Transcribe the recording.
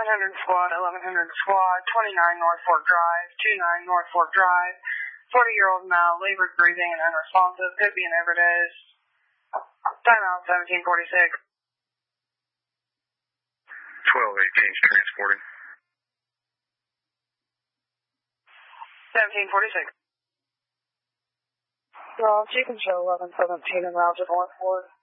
squad, 1100 squad, 29 North Fork Drive, 29 North Fork Drive, 40-year-old male, labored breathing and unresponsive, could be an overdose. Timeout 1746. 1218's transporting. 1746. Well, you can show 1117 and route to North Fork.